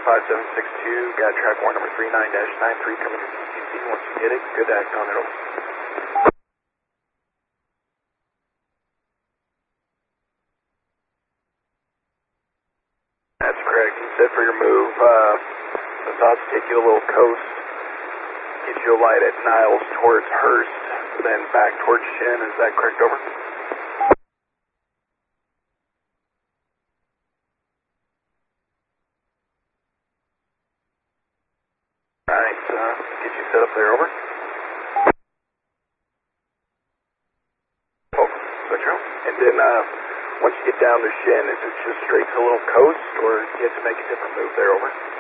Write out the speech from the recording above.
5762, got track warrant number 39-93 coming to CCC. Once you get it, good act on it, over. That's correct. You said for your move, the thoughts take you a little coast, get you a light at Niles towards Hurst, then back towards Shin. Is that correct, over? Alright, get you set up there, over. Over. Metro. And then, once you get down to Shin, is it just straight to a little coast, or do you have to make a different move there, over?